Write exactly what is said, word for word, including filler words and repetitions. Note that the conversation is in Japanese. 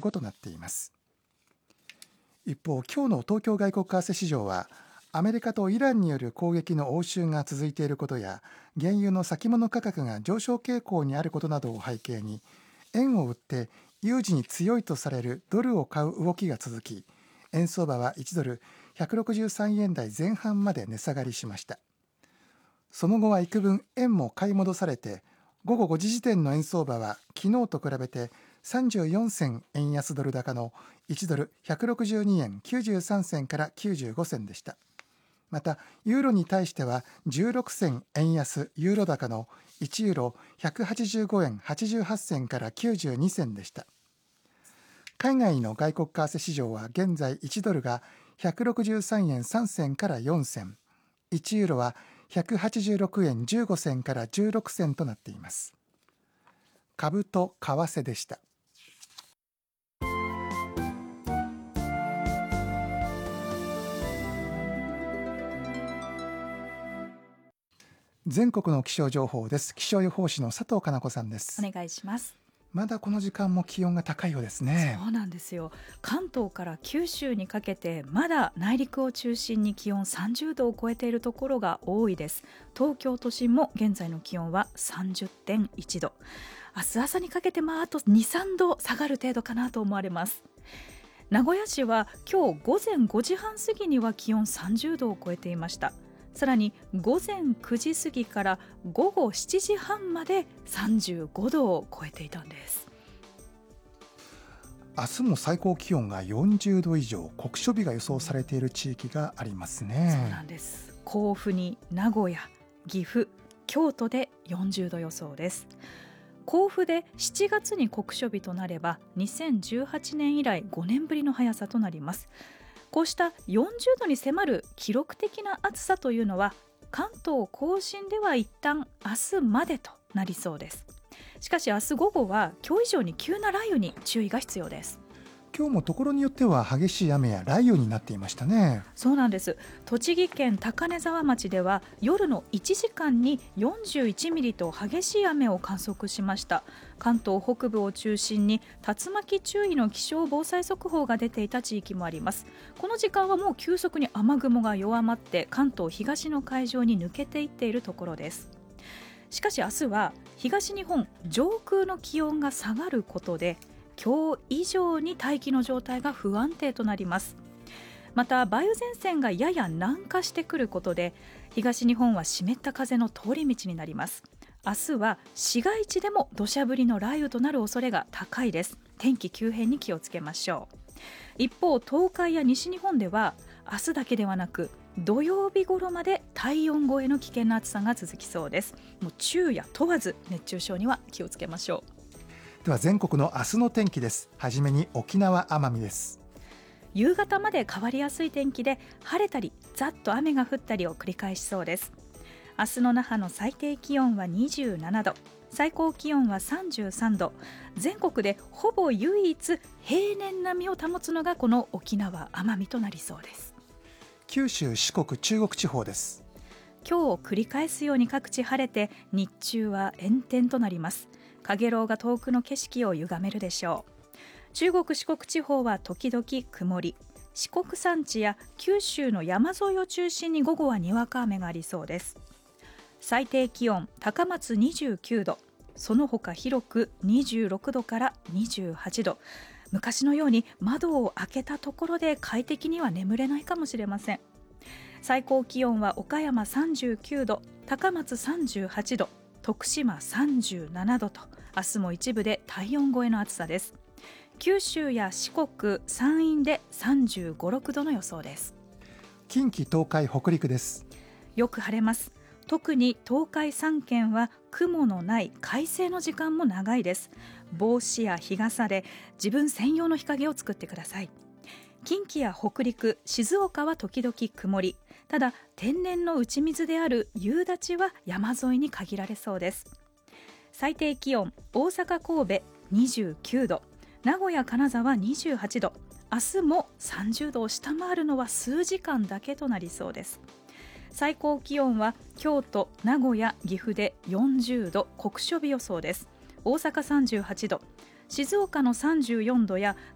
後となっています。一方、今日の東京外国為替市場はアメリカとイランによる攻撃の応酬が続いていることや、原油の先物価格が上昇傾向にあることなどを背景に、円を売って有事に強いとされるドルを買う動きが続き、円相場はいちドルひゃくろくじゅうさんえん台前半まで値下がりしました。その後は幾分円も買い戻されて、午後ごじ時点の円相場は昨日と比べてさんじゅうよん銭円安ドル高のいちドルひゃくろくじゅうにえんきゅうじゅうさん銭からきゅうじゅうご銭でした。またユーロに対してはじゅうろく銭円安ユーロ高のいちユーロひゃくはちじゅうごえんはちじゅうはち銭からきゅうじゅうに銭でした。海外の外国為替市場は現在いちドルがひゃくろくじゅうさんえんさん銭からよん銭、いちユーロはひゃくはちじゅうろくえんじゅうご銭からじゅうろく銭となっています。株と為替でした。全国の気象情報です。気象予報士の佐藤かな子さんです。 お願いします。 まだこの時間も気温が高いようですね。 そうなんですよ。関東から九州にかけてまだ内陸を中心に気温さんじゅうどを超えているところが多いです。東京都心も現在の気温は さんじゅってんいちど、明日朝にかけてまああと にさんど下がる程度かなと思われます。名古屋市は今日午前ごじはん過ぎには気温さんじゅうどを超えていました。さらに午前くじ過ぎから午後しちじはんまでさんじゅうごどを超えていたんです。 明日も最高気温がよんじゅうど以上、酷暑日が予想されている地域がありますね。 そうなんです。甲府に名古屋、岐阜、京都でよんじゅうど予想です。甲府でしちがつに酷暑日となればにせんじゅうはちねん以来ごねんぶりの早さとなります。こうしたよんじゅうどに迫る記録的な暑さというのは関東甲信では一旦明日までとなりそうです。しかし明日午後は今日以上に急な雷雨に注意が必要です。 今日もところによっては激しい雨や雷雨になっていましたね。 そうなんです。栃木県高根沢町では夜のいちじかんによんじゅういちミリと激しい雨を観測しました。関東北部を中心に竜巻注意の気象防災速報が出ていた地域もあります。この時間はもう急速に雨雲が弱まって関東東の海上に抜けていっているところです。しかし明日は東日本上空の気温が下がることで今日以上に大気の状態が不安定となります。また梅雨前線がやや南下してくることで東日本は湿った風の通り道になります。明日は市街地でも土砂降りの雷雨となる恐れが高いです。天気急変に気をつけましょう。一方、東海や西日本では明日だけではなく土曜日頃まで体温超えの危険な暑さが続きそうです。もう昼夜問わず熱中症には気をつけましょう。 では全国の明日の天気です。はじめに沖縄奄美です。 夕方まで変わりやすい天気で晴れたりざっと雨が降ったりを繰り返しそうです。明日の那覇の最低気温はにじゅうななど、最高気温はさんじゅうさんど、全国でほぼ唯一平年並みを保つのがこの沖縄奄美となりそうです。 九州四国中国地方です。 今日を繰り返すように各地晴れて日中は炎天となります。かげろうが遠くの景色を歪めるでしょう。中国四国地方は時々曇り、四国山地や九州の山沿いを中心に午後はにわか雨がありそうです。最低気温高松にじゅうきゅうど、その他広くにじゅうろくどからにじゅうはちど、昔のように窓を開けたところで快適には眠れないかもしれません。最高気温は岡山さんじゅうきゅうど、高松さんじゅうはちど、徳島さんじゅうななどと明日も一部で体温超えの暑さです。九州や四国、山陰でさんじゅうご、ろくどの予想です。 近畿東海北陸です。 よく晴れます。特に東海さん県は雲のない快晴の時間も長いです。帽子や日傘で自分専用の日陰を作ってください。近畿や北陸、静岡は時々曇り、ただ天然の打ち水である夕立は山沿いに限られそうです。最低気温大阪神戸にじゅうきゅうど、名古屋金沢にじゅうはちど、明日もさんじゅうどを下回るのは数時間だけとなりそうです。最高気温は京都、名古屋、岐阜でよんじゅうど、酷暑日予想です。大阪さんじゅうはちど、静岡のさんじゅうよんどや